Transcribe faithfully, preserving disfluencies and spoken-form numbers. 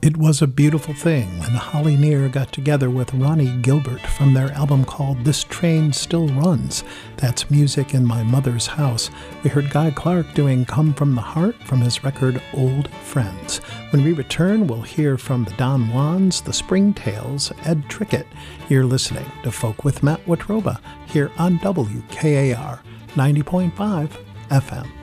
It was a beautiful thing when Holly Near got together with Ronnie Gilbert from their album called This Train Still Runs. That's Music in My Mother's House. We heard Guy Clark doing Come From the Heart from his record Old Friends. When we return, we'll hear from the Don Juans, the Springtails, Ed Trickett. You're listening to Folk with Matt Watroba here on W K A R ninety point five F M.